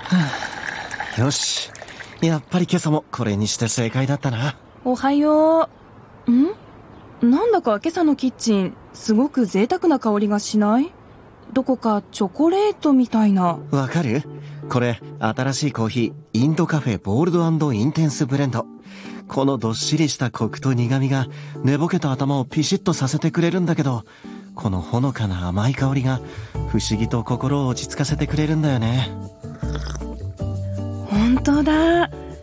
よし、やっぱり今朝もこれにして正解だったな。 おはよう。なんだか今朝のキッチンすごく贅沢な香りがしない？どこかチョコレートみたいな。 わかる？これ新しいコーヒー、インドカフェボールド&インテンスブレンド。このどっしりしたコクと苦味が寝ぼけた頭をピシッとさせてくれるんだけど、このほのかな甘い香りが不思議と心を落ち着かせてくれるんだよね。 本当だ。